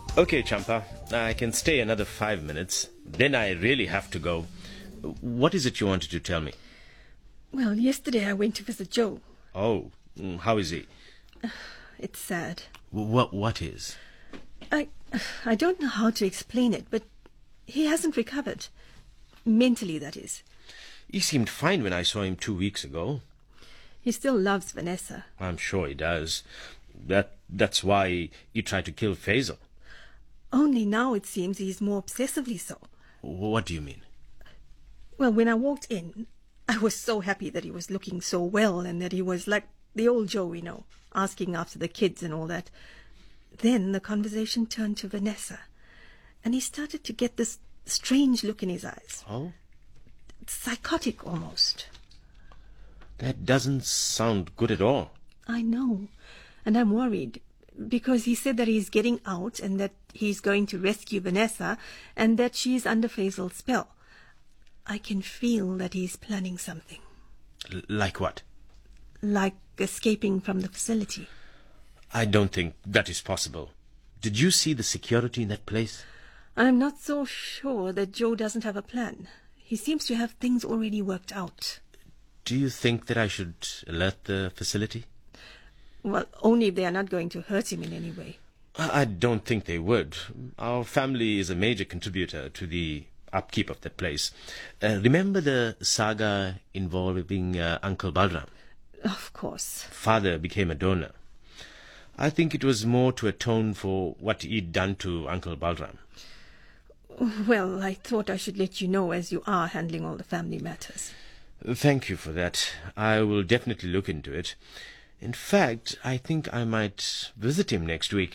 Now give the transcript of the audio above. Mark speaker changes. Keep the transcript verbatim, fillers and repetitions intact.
Speaker 1: Okay, Champa, I can stay another five minutes. Then I really have to go. What is it you wanted to tell me?
Speaker 2: Well, yesterday I went to visit Joe.
Speaker 1: Oh, mm, how is he?
Speaker 2: It's sad.
Speaker 1: What, what is?
Speaker 2: I, I don't know how to explain it, but he hasn't recovered. Mentally, that is.
Speaker 1: He seemed fine when I saw him two weeks ago.
Speaker 2: He still loves Vanessa.
Speaker 1: I'm sure he does. That That's why he tried to kill Faisal.
Speaker 2: Only now it seems he's more obsessively so.
Speaker 1: What do you mean?
Speaker 2: Well, when I walked in, I was so happy that he was looking so well and that he was like the old Joe we know, asking after the kids and all that. Then the conversation turned to Vanessa, and he started to get this strange look in his eyes.
Speaker 1: Oh?
Speaker 2: Psychotic almost.
Speaker 1: That doesn't sound good at all.
Speaker 2: I know, and I'm worried, because he said that he's getting out and that he's going to rescue Vanessa and that she's under Faisal's spell. I can feel that he's planning something.
Speaker 1: L- like what?
Speaker 2: Like escaping from the facility.
Speaker 1: I don't think that is possible. Did you see the security in that place?
Speaker 2: I'm not so sure that Joe doesn't have a plan. He seems to have things already worked out.
Speaker 1: Do you think that I should alert the facility?
Speaker 2: Well, only if they are not going to hurt him in any way.
Speaker 1: I I don't think they would. Our family is a major contributor to the upkeep of that place. Uh, remember the saga involving uh, Uncle Balram?
Speaker 2: Of course.
Speaker 1: Father became a donor. I think it was more to atone for what he'd done to Uncle Balram.
Speaker 2: Well, I thought I should let you know as you are handling all the family matters.
Speaker 1: Thank you for that. I will definitely look into it. In fact, I think I might visit him next week.